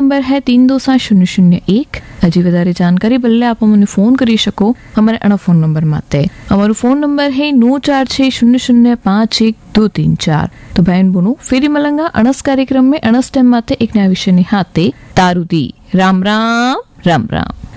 Number હે 327001। હજી વધારે જાણકારી બદલે આપ મને ફોન કરી શકો અમારે આના ફોન નંબર માટે। અમારો ફોન નંબર હે 9460051234। तो बहन बोनो फेरी मलंगा अणस कार्यक्रम में अणस टाइम माते एक नया विषय ने हाथे तारुदी। राम राम राम राम।